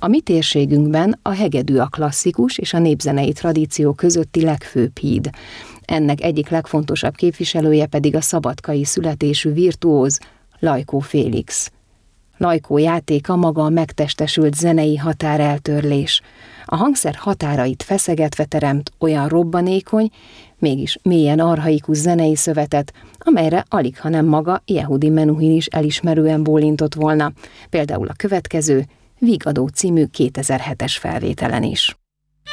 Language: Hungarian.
A mi térségünkben a hegedű a klasszikus és a népzenei tradíció közötti legfőbb híd. Ennek egyik legfontosabb képviselője pedig a szabadkai születésű virtuóz, Lajkó Félix. Lajkó játéka maga a megtestesült zenei határeltörlés. A hangszer határait feszegetve teremt olyan robbanékony, mégis mélyen archaikus zenei szövetet, amelyre alighanem maga Yehudi Menuhin is elismerően bólintott volna, például a következő, Vigadó című 2007-es felvételen is.